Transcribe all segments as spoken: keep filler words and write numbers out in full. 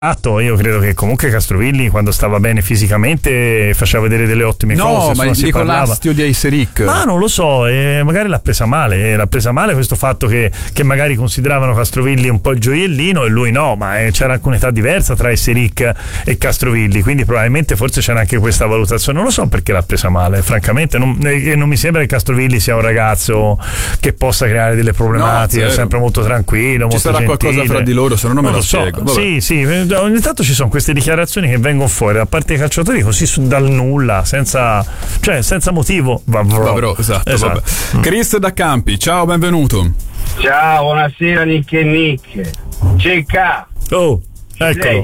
Io credo che comunque Castrovilli, quando stava bene fisicamente, faceva vedere delle ottime no, cose. No, ma dico l'astio di Eiseric. Ma non lo so, eh, magari l'ha presa male. Eh, l'ha presa male questo fatto che, che magari consideravano Castrovilli un po' il gioiellino e lui no, ma eh, c'era anche un'età diversa tra Eiseric e Castrovilli, quindi probabilmente forse c'era anche questa valutazione. Non lo so perché l'ha presa male, francamente. Non, eh, non mi sembra che Castrovilli sia un ragazzo che possa creare delle problematiche, no, è sempre molto tranquillo, ci molto sarà gentile. Qualcosa fra di loro, se no non me lo, lo so. spiego. Vabbè. Sì, sì. Ogni tanto ci sono queste dichiarazioni che vengono fuori da parte dei calciatori così dal nulla, senza, cioè senza motivo. Vabbè, esatto, esatto. Vabbè. Mm. Chris da Campi, ciao, benvenuto. Ciao, buonasera Nick e Nick. Cecca. Oh, eccolo.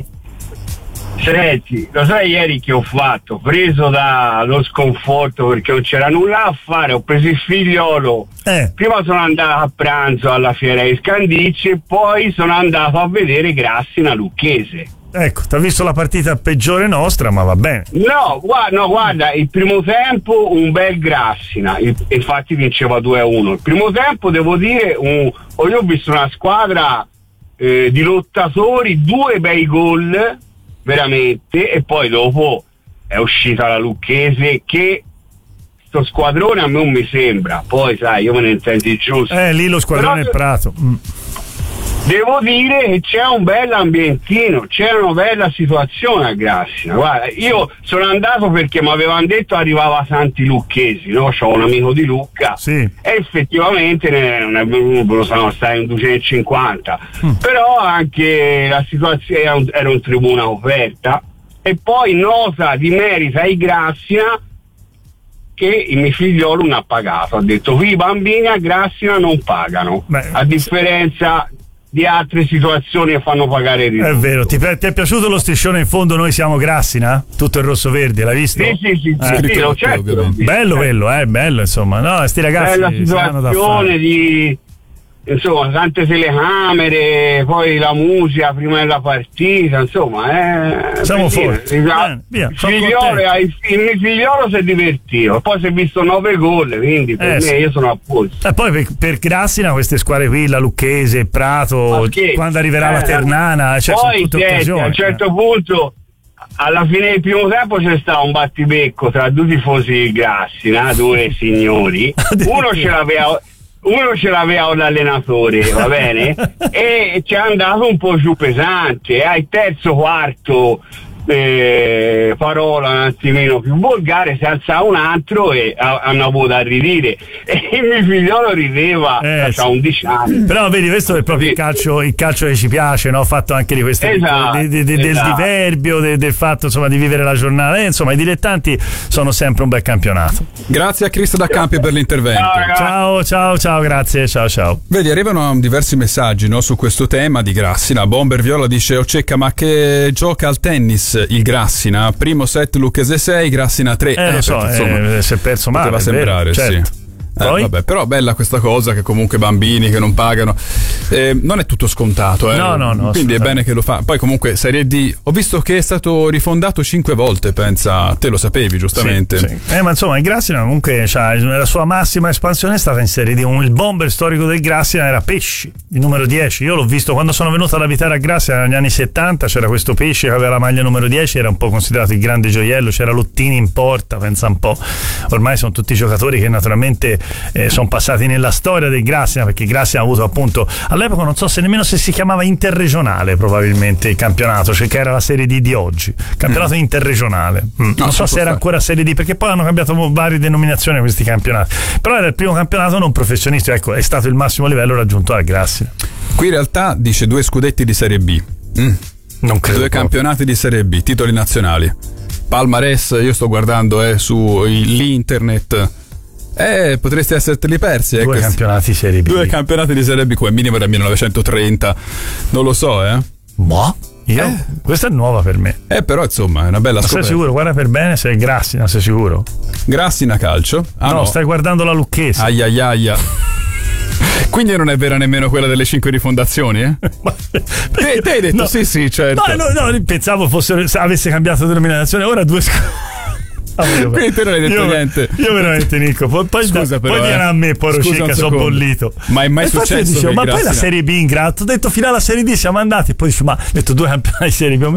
Senti, lo sai ieri che ho fatto? Preso dallo sconforto perché non c'era nulla a fare, ho preso il figliolo. Eh. Prima sono andato a pranzo alla fiera di Scandicci e poi sono andato a vedere Grassina Lucchese. Ecco, ti ha visto la partita peggiore nostra, ma va bene. No, guarda, no, guarda, il primo tempo un bel Grassina, il, infatti vinceva due a uno. Il primo tempo devo dire, un, oh, io ho visto una squadra eh, di lottatori, due bei gol veramente, e poi dopo è uscita la Lucchese che sto squadrone a me non mi sembra, poi sai, io me ne intendo giusto. Eh, lì lo squadrone Però, è Prato. Mm. Devo dire che c'è un bel ambientino, c'è una bella situazione a Grassina. Guarda, io sono andato perché mi avevano detto arrivava Santi Lucchesi, no? C'ho un amico di Lucca, sì. E effettivamente ne, ne è venuto, sono stati in duecentocinquanta, mm. Però anche la situazione era un, era un tribuna coperta. E poi nota di merito ai Grassina che il mio figliolo non ha pagato, ha detto qui i bambini a Grassina non pagano. Beh, a differenza di altre situazioni che fanno pagare il ridotto. È vero, ti, ti è piaciuto lo striscione in fondo Noi siamo Grassina? Tutto il rosso verde, l'hai visto? Sì, sì, sì, eh, sì, sì lo certo. Bello quello, eh, bello insomma. No, sti ragazzi bella situazione di insomma tante telecamere, poi la musica prima della partita, insomma, eh, siamo forti. Bene, via, il, figliolo, il, il mio figliolo si è divertito, poi si è visto nove gol, quindi per eh, me sì. io sono a posto. E poi per, per Grassina queste squadre qui, la Lucchese, Prato, quando arriverà eh, la Ternana, cioè poi sono tutte senti, occasioni. A un certo eh. punto alla fine del primo tempo c'è stato un battibecco tra due tifosi di Grassina, due signori, uno ce l'aveva uno ce l'aveva l'allenatore, va bene? E ci è andato un po' giù pesante, al terzo quarto eh, parola un attimino più volgare si alza un altro e a, hanno avuto a ridere e il mio figliolo rideva eh, sì. undici anni. Però vedi, questo è proprio sì. il calcio il calcio che ci piace, no? Fatto anche di queste esatto, de, de, de, esatto. del diverbio, de, del fatto insomma di vivere la giornata, eh, insomma i dilettanti sono sempre un bel campionato. Grazie a Cristo da Campi per l'intervento. Ciao ciao ciao, ciao grazie, ciao ciao. Vedi, arrivano diversi messaggi, no, su questo tema di Grassina. Bomber Viola dice: "Oh Cecca, ma che gioca al tennis il Grassina? Primo set Lucchese sei, Grassina tre". Eh, eh lo so, perché, insomma, eh, si è perso male, poteva sembrare, vero, certo. sì. Eh, vabbè, però bella questa cosa che comunque bambini che non pagano, eh, non è tutto scontato, eh. no, no, no, quindi è bene che lo fa. Poi comunque Serie D ho visto che è stato rifondato cinque volte, pensa, te lo sapevi giustamente. Sì, sì. Eh, ma insomma il Grassina comunque cioè, la sua massima espansione è stata in Serie D. Il bomber storico del Grassina era Pesci, il numero dieci. Io l'ho visto quando sono venuto alla Vitara a Grassina negli anni settanta, c'era questo Pesci che aveva la maglia numero dieci, era un po' considerato il grande gioiello, c'era Lottini in porta, pensa un po'. Ormai sono tutti giocatori che naturalmente eh, sono passati nella storia del Grassina, perché Grassina ha avuto appunto all'epoca, non so se nemmeno se si chiamava interregionale probabilmente il campionato, cioè che era la Serie D di oggi, campionato mm. interregionale, mm. no, non so se era ancora Serie D, perché poi hanno cambiato varie denominazioni questi campionati, però era il primo campionato non professionistico, ecco, è stato il massimo livello raggiunto al Grassina. Qui in realtà dice due scudetti di Serie B, mm. non credo, due proprio. Campionati di Serie B, titoli nazionali, palmarès, io sto guardando eh, su l'internet. Eh, potresti esserteli persi. Due eh, campionati Serie B. Due campionati di Serie B, come minimo del millenovecentotrenta. Non lo so, eh. Ma? Io? Eh. Questa è nuova per me. Eh, però insomma, è una bella scoperta. Sei sicuro? Guarda per bene se è Grassina, sei sicuro? Grassina calcio? Ah, no, no, stai guardando la Lucchese. Aia aia aia. Quindi non è vera nemmeno quella delle cinque rifondazioni, eh? Ma, te, te hai detto no, sì, sì, certo. No, no, no, pensavo fosse avesse cambiato denominazione. Ora due sc- Quindi te non hai detto io, niente. Io veramente, Nico, poi, poi, Scusa, da, però, poi viene eh. a me Poroscica, sono bollito. Ma è mai e successo? Dicevo, ma poi la Serie B in gratto, ho detto fino alla Serie D siamo andati, poi dice, ma ho detto due campionati di Serie B,